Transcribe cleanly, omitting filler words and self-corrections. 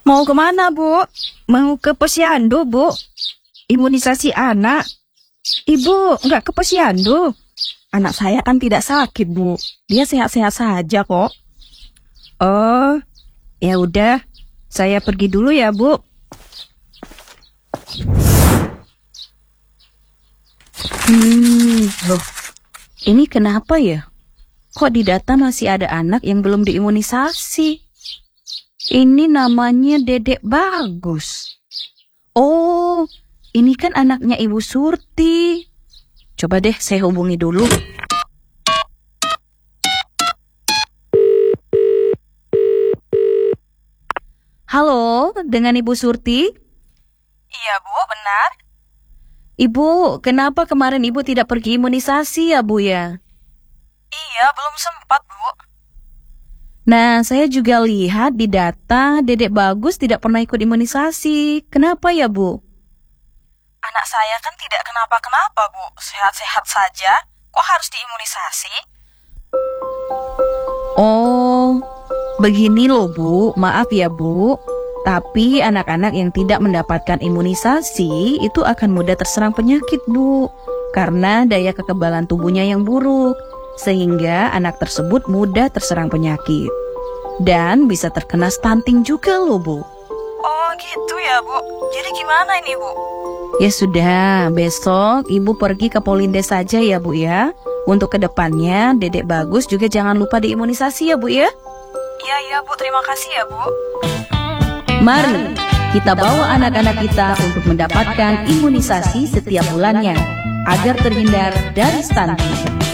Mau kemana, Bu? Mau ke Posyandu, Bu. Imunisasi anak. Ibu nggak ke Posyandu. Anak saya kan tidak sakit, Bu. Dia sehat-sehat saja kok. Oh, ya udah. Saya pergi dulu ya, Bu. Loh, ini kenapa ya? Kok di data masih ada anak yang belum diimunisasi? Ini namanya Dedek Bagus. Oh, ini kan anaknya Ibu Surti. Coba deh saya hubungi dulu. Halo, dengan Ibu Surti? Iya, Bu, benar. Ibu, kenapa kemarin Ibu tidak pergi imunisasi ya, Bu ya? Iya, belum sempat, Bu. Nah, saya juga lihat di data Dedek Bagus tidak pernah ikut imunisasi. Kenapa ya, Bu? Anak saya kan tidak kenapa-kenapa, Bu. Sehat-sehat saja. Kok harus diimunisasi? Oh, begini loh, Bu. Maaf ya, Bu. Tapi anak-anak yang tidak mendapatkan imunisasi itu akan mudah terserang penyakit, Bu. Karena daya kekebalan tubuhnya yang buruk. Sehingga anak tersebut mudah terserang penyakit. Dan bisa terkena stunting juga loh, Bu. Oh, gitu ya, Bu. Jadi gimana ini, Bu? Ya sudah, besok Ibu pergi ke Polindes saja ya, Bu ya. Untuk kedepannya, Dedek Bagus juga jangan lupa diimunisasi ya, Bu ya. Iya, Bu. Terima kasih ya, Bu. Mari kita bawa anak-anak kita untuk mendapatkan imunisasi setiap bulannya agar terhindar dari stunting.